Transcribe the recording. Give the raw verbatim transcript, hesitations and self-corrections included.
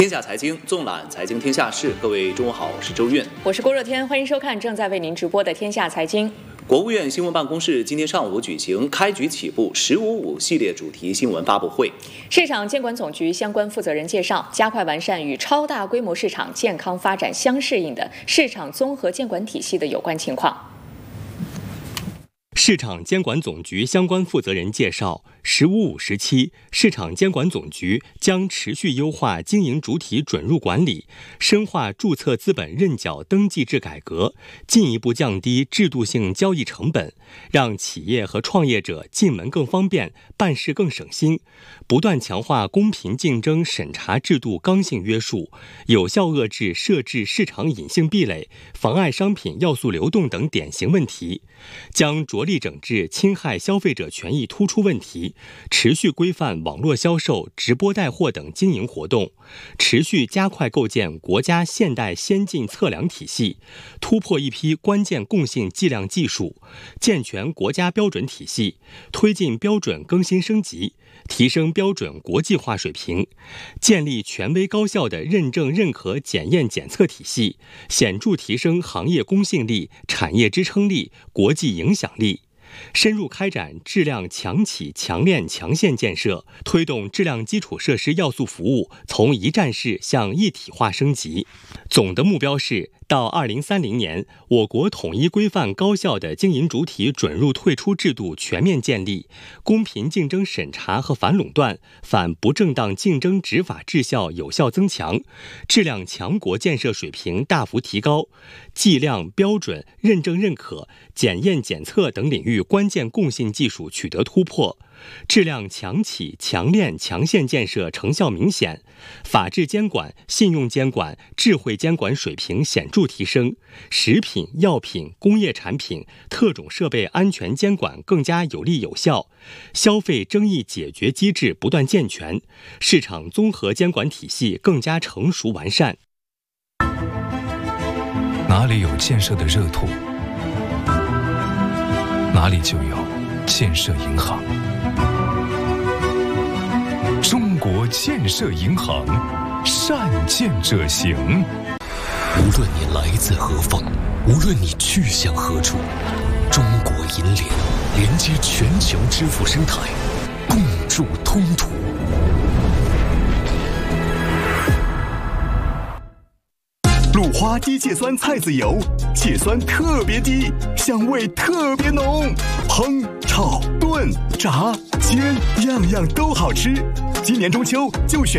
天下财经纵览财经天下事，各位中午好，我是周韵， 我是郭热天，欢迎收看正在为您直播的天下财经。 国务院新闻办公室今天上午举行开局起步十五五系列主题新闻发布会。 市场监管总局相关负责人介绍，加快完善与超大规模市场健康发展相适应的市场综合监管体系的有关情况。 市场监管总局相关负责人介绍，十五五时期，市场监管总局将持续优化经营主体准入管理，深化注册资本认缴登记制改革，进一步降低制度性交易成本，让企业和创业者进门更方便，办事更省心，不断强化公平竞争审查制度刚性约束，有效遏制设置市场隐性壁垒、妨碍商品要素流动等典型问题，将着力整治侵害消费者权益突出问题，持续规范网络销售、直播带货等经营活动，持续加快构建国家现代先进测量体系，突破一批关键共性计量技术，健全国家标准体系，推进标准更新升级，提升标准国际化水平，建立权威高效的认证认可检验检测体系，显著提升行业公信力、产业支撑力、国际影响力。深入开展质量强企强链强线建设，推动质量基础设施要素服务从一站式向一体化升级。总的目标是，到二零三零年，我国统一规范高效的经营主体准入退出制度全面建立，公平竞争审查和反垄断、反不正当竞争执法质效有效增强，质量强国建设水平大幅提高，计量标准、认证认可、检验检测等领域关键共性技术取得突破，质量强企强链强线建设成效明显，法治监管、信用监管、智慧监管水平显著提升，食品、药品、工业产品、特种设备安全监管更加有力有效，消费争议解决机制不断健全，市场综合监管体系更加成熟完善。 哪里有建设的热土，哪里就有建设银行。中国建设银行，善建者行。 无论你来自何方，无论你去向何处，中国银联连接全球支付生态，共筑通途。 鲁花低芥酸菜籽油，芥酸特别低，香味特别浓，烹、炒、炖、炸、煎，样样都好吃。今年中秋就选